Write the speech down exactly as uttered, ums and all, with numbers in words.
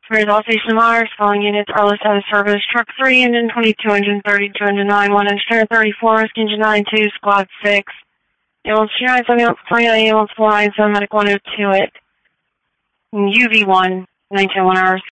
Whereas all station Mars, calling units are listed as service. Truck three, engine twenty-two, engine thirty, two engine nine, one engine thirty-four, engine nine two, squad six. Ambulance two nine seven, ambulance twenty-nine, ambulance four nine seven, medic one oh two it. U V one, nine ten one hours.